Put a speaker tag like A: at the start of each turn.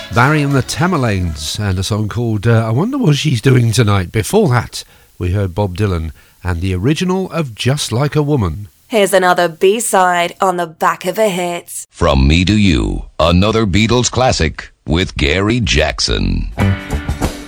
A: Barry and the Tamerlanes and a song called I Wonder What She's Doing Tonight. Before that, we heard Bob Dylan and the original of Just Like a Woman.
B: Here's another B-side on the back of a hit.
C: From Me to You, another Beatles classic with Gary Jackson.